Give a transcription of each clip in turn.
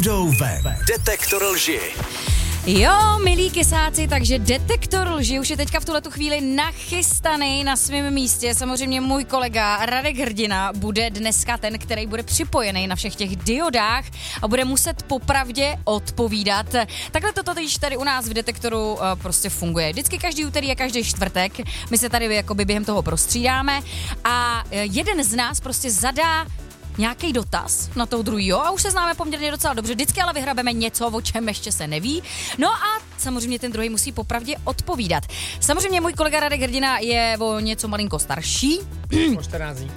Jdou ven. Detektor lži. Jo, milí kysáci, takže detektor lži už je teďka v tuhletu chvíli nachystaný na svém místě. Samozřejmě můj kolega Radek Hrdina bude dneska ten, který bude připojený na všech těch diodách a bude muset popravdě odpovídat. Takhle to totiž tady u nás v detektoru prostě funguje. Vždycky každý úterý a každý čtvrtek my se tady jakoby během toho prostřídáme a jeden z nás prostě zadá nějaký dotaz na toho druhýho a už se známe poměrně docela dobře. Vždycky ale vyhrabeme něco, o čem ještě se neví. No a samozřejmě ten druhý musí popravdě odpovídat. Samozřejmě můj kolega Radek Hrdina je o něco malinko starší. O 14 dní.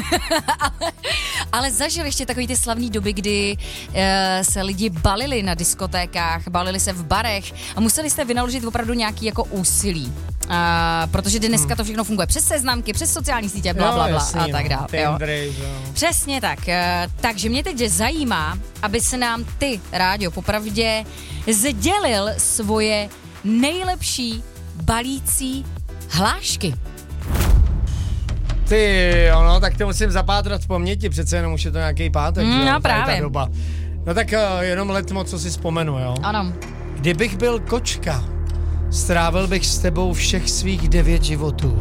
ale zažil ještě takový ty slavný doby, kdy se lidi balili na diskotékách, balili se v barech a museli jste vynaložit opravdu nějaký jako úsilí. Protože dneska to všechno funguje přes seznamky, přes sociální sítě, blablabla a tak dále. Přesně tak. Takže mě teď zajímá, aby se nám ty, Ráďo, popravdě sdělil svoje nejlepší balící hlášky. Tak to musím zapátrat v paměti, přece jenom už je to nějaký pátek, že? No právě. Doba. No tak jenom letmo, co si vzpomenu, jo? Ano. Kdybych byl kočka, strávil bych s tebou všech svých 9 životů.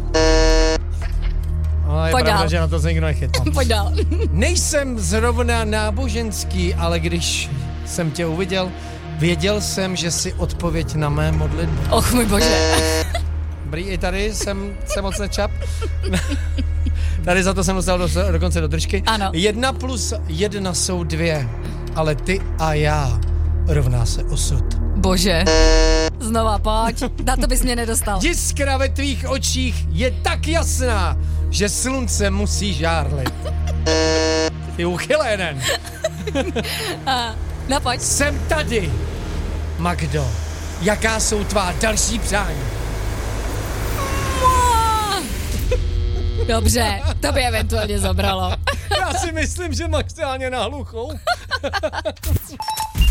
Ale je pravda, že na to se nikdo nechytl. Pojď dál. Nejsem zrovna náboženský, ale když jsem tě uviděl, věděl jsem, že jsi odpověď na mé modlitby. Och můj bože. Dobrý, i tady jsem se moc nečap. Tady za to jsem dostal dokonce do držky. Ano. 1 + 1 jsou 2, ale ty a já rovná se osud. Bože. Znova pojď, na to bys mě nedostal. Jiskra ve tvých očích je tak jasná, že slunce musí žárlit. Ty uchylénen. No pojď. Jsem tady. Magdo, jaká jsou tvá další přání? Dobře, to by eventuálně zabralo. Já si myslím, že maximálně na hluchou.